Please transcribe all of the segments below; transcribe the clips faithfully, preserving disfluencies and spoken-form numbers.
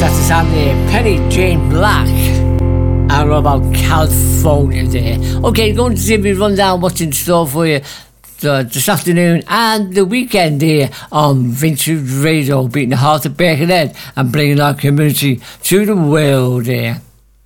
that's the sound there. Penny Jane Black. And what about California there? Okay, going to see me run down what's in store for you uh, this afternoon and the weekend here on Vintage Radio, beating the heart of Birkenhead and bringing our community to the world there.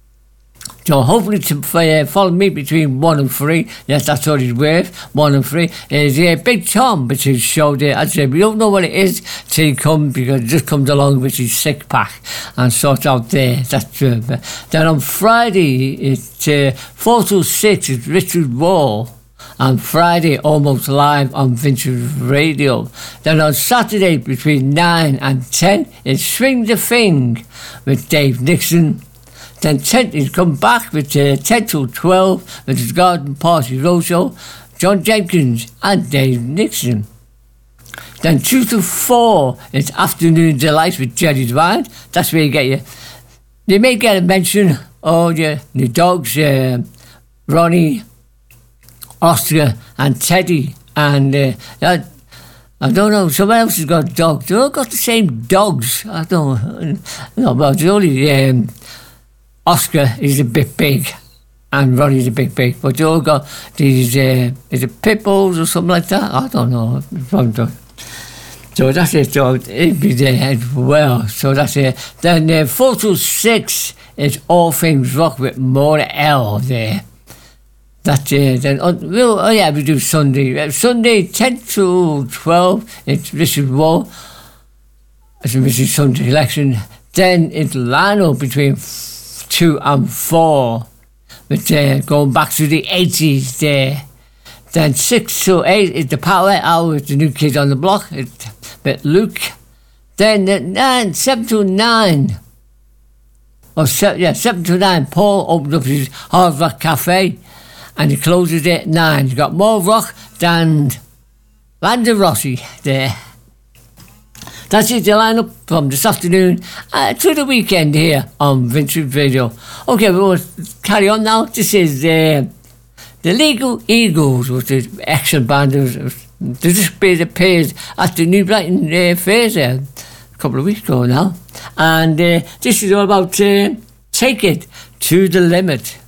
So hopefully to uh, follow me between one and three. Yes, that's all he's worth. One and three is uh, Big Tom, which is show there. As I said, we don't know what it is till he comes, because it just comes along with his sick pack and sorts out there. That's uh, then on Friday it's uh, four to six. It's Richard Wall. On Friday, almost live on Vintage Radio. Then on Saturday between nine and ten it's Swing the Thing with Dave Nixon. Then ten, he's come back with uh, ten to twelve with his Garden Party Roadshow, John Jenkins and Dave Nixon. Then two to four, it's Afternoon Delights with Jerry Devine. That's where you get your... You may get a mention, oh, your, your dogs, uh, Ronnie, Oscar and Teddy. And uh, that, I don't know, someone else has got dogs. They all got the same dogs. I don't know, but it's only... Um, Oscar is a bit big and Ronnie's a bit big, but they all got these, uh, is it pit bulls or something like that? I don't know. So that's it, so it'd be there as well. So that's it. Then uh, four to six is All Things Rock with Maura L there. That's it. Then, uh, we'll, oh yeah, we do Sunday. Uh, Sunday, ten to twelve, it's Richard Wall. It's a Richard Sunday election. Then it's Lionel between two and four, but uh, going back to the eighties there. Then six to eight is the Power Hour with the New Kids on the Block. It's but Luke. Then at nine, seven to nine, or seven, yeah, seven to nine. Paul opens up his Hard Rock Cafe, and he closes it at nine. He's got more rock than Lanzarote there. That's it, the lineup from this afternoon uh, to the weekend here on Vintage Radio. Okay, we'll carry on now. This is uh, the Legal Eagles, which is an excellent band. They just appeared at the New Brighton uh, Fair there a couple of weeks ago now. And uh, this is all about uh, Take It to the Limit.